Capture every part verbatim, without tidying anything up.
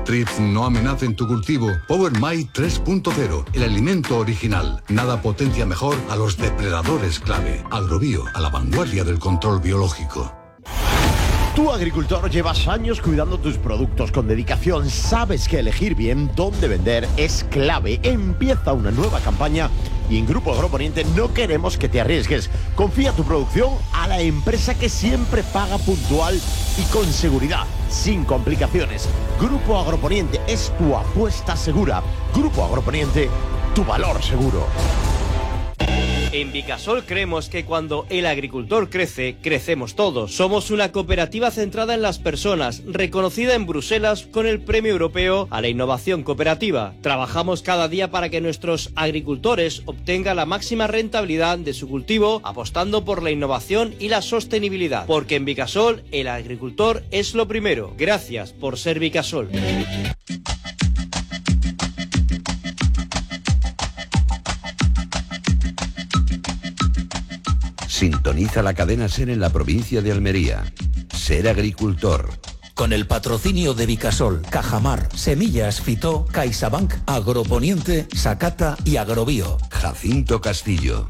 Trips no amenacen tu cultivo. PowerMite tres punto cero, el alimento original. Nada potencia mejor a los depredadores clave. Agrobio, a la vanguardia del control biológico. Tú, agricultor, llevas años cuidando tus productos con dedicación. Sabes que elegir bien dónde vender es clave. Empieza una nueva campaña y en Grupo Agroponiente no queremos que te arriesgues. Confía tu producción a la empresa que siempre paga puntual y con seguridad, sin complicaciones. Grupo Agroponiente es tu apuesta segura. Grupo Agroponiente, tu valor seguro. En Vicasol creemos que cuando el agricultor crece, crecemos todos. Somos una cooperativa centrada en las personas, reconocida en Bruselas con el Premio Europeo a la Innovación Cooperativa. Trabajamos cada día para que nuestros agricultores obtengan la máxima rentabilidad de su cultivo, apostando por la innovación y la sostenibilidad. Porque en Vicasol, el agricultor es lo primero. Gracias por ser Vicasol. Sintoniza la cadena SER en la provincia de Almería. Ser agricultor. Con el patrocinio de Vicasol, Cajamar, Semillas Fitó, CaixaBank, Agroponiente, Sacata y Agrobio. Jacinto Castillo.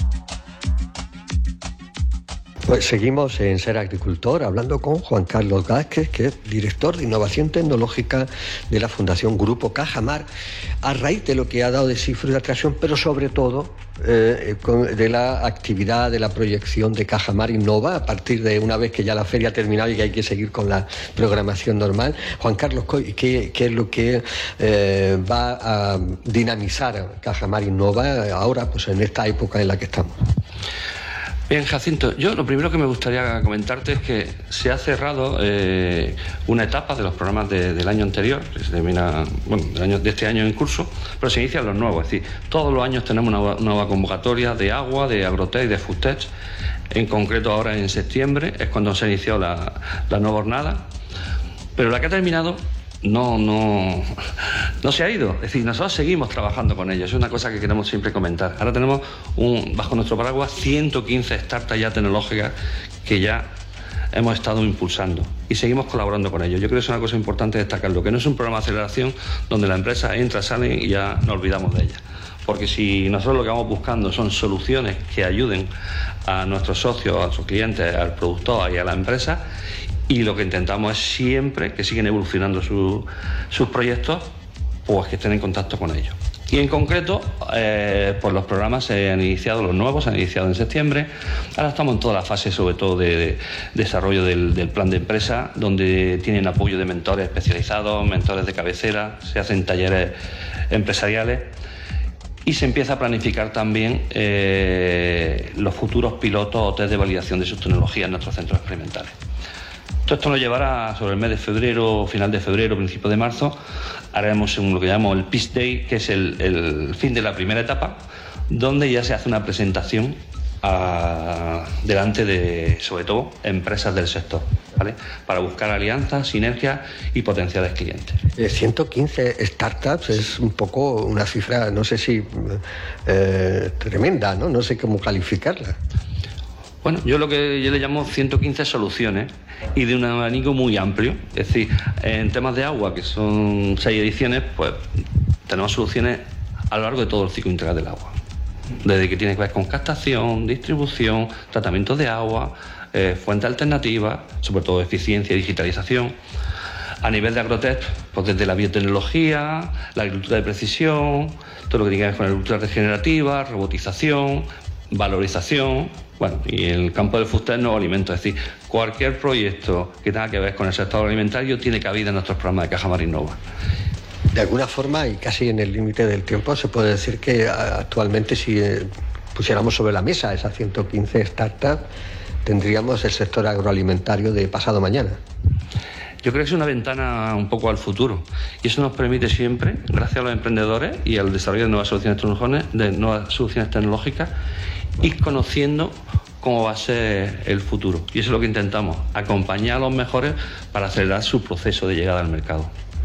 Pues seguimos en Ser Agricultor hablando con Juan Carlos Vázquez, que es director de Innovación Tecnológica de la Fundación Grupo Cajamar, a raíz de lo que ha dado de sí fruto de atracción, pero sobre todo eh, con, de la actividad, de la proyección de Cajamar Innova, a partir de una vez que ya la feria ha terminado y que hay que seguir con la programación normal. Juan Carlos, ¿qué, qué es lo que eh, va a dinamizar Cajamar Innova ahora, pues en esta época en la que estamos? Bien, Jacinto, yo lo primero que me gustaría comentarte es que se ha cerrado eh, una etapa de los programas de, del año anterior, que se termina, bueno, del año, de este año en curso, pero se inician los nuevos. Es decir, todos los años tenemos una nueva convocatoria de agua, de agrotech y de foodtech. En concreto, ahora en septiembre es cuando se inició la, la nueva jornada, pero la que ha terminado no, no, no se ha ido. Es decir, nosotros seguimos trabajando con ellos. Es una cosa que queremos siempre comentar. Ahora tenemos un, bajo nuestro paraguas ciento quince startups ya tecnológicas que ya hemos estado impulsando y seguimos colaborando con ellos. Yo creo que es una cosa importante destacarlo, que no es un programa de aceleración donde la empresa entra, sale y ya nos olvidamos de ella. Porque si nosotros lo que vamos buscando son soluciones que ayuden a nuestros socios, a nuestros clientes, al productor y a la empresa, y lo que intentamos es siempre que siguen evolucionando su, sus proyectos, pues que estén en contacto con ellos. Y en concreto, eh, pues los programas se han iniciado, los nuevos se han iniciado en septiembre. Ahora estamos en toda la fase, sobre todo, de, de desarrollo del, del plan de empresa, donde tienen apoyo de mentores especializados, mentores de cabecera, se hacen talleres empresariales y se empieza a planificar también eh, los futuros pilotos o test de validación de sus tecnologías en nuestros centros experimentales. Todo esto nos llevará sobre el mes de febrero, final de febrero, principio de marzo. Haremos lo que llamamos el Peace Day, que es el, el fin de la primera etapa, donde ya se hace una presentación a, delante de, sobre todo, empresas del sector, ¿vale? Para buscar alianzas, sinergias y potenciales clientes. Eh, ciento quince startups es un poco una cifra, no sé si eh, tremenda, ¿no? No sé cómo calificarla. Bueno, yo lo que yo le llamo ciento quince soluciones y de un abanico muy amplio. Es decir, en temas de agua, que son seis ediciones, pues tenemos soluciones a lo largo de todo el ciclo integral del agua. Desde que tiene que ver con captación, distribución, tratamiento de agua, eh, fuentes alternativas, sobre todo eficiencia y digitalización. A nivel de agrotech, pues desde la biotecnología, la agricultura de precisión, todo lo que tiene que ver con la agricultura regenerativa, robotización, valorización, bueno, y en el campo del foodtech, nuevos alimentos. Es decir, cualquier proyecto que tenga que ver con el sector alimentario tiene cabida en nuestros programas de Cajamar Innova. De alguna forma, y casi en el límite del tiempo, se puede decir que actualmente, si pusiéramos sobre la mesa esas ciento quince startups, tendríamos el sector agroalimentario de pasado mañana. Yo creo que es una ventana un poco al futuro y eso nos permite siempre, gracias a los emprendedores y al desarrollo de nuevas soluciones tecnológicas, de nuevas soluciones tecnológicas, ir conociendo cómo va a ser el futuro. Y eso es lo que intentamos, acompañar a los mejores para acelerar su proceso de llegada al mercado.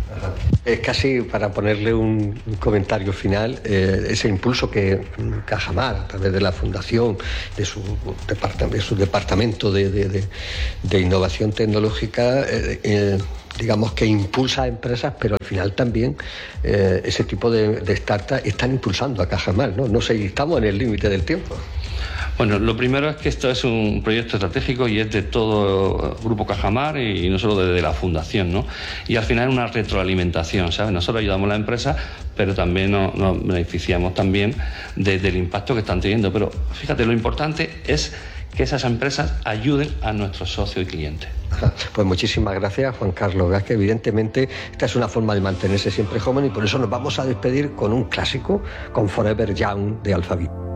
Es casi para ponerle un, un comentario final, eh, ese impulso que Cajamar, a través de la Fundación, de su, departamento, de su departamento de, de, de, de innovación tecnológica, eh, eh, digamos que impulsa a empresas, pero al final también eh, ese tipo de, de startups están impulsando a Cajamar, ¿no? No sé, estamos en el límite del tiempo. Bueno, lo primero es que esto es un proyecto estratégico y es de todo el Grupo Cajamar y no solo de la Fundación, ¿no? Y al final es una retroalimentación, ¿sabes? Nosotros ayudamos a la empresa, pero también nos, nos beneficiamos también de, del impacto que están teniendo. Pero fíjate, lo importante es que esas empresas ayuden a nuestros socios y clientes. Pues muchísimas gracias, Juan Carlos Gázquez. Evidentemente, esta es una forma de mantenerse siempre joven y por eso nos vamos a despedir con un clásico, con Forever Young de Alphaville.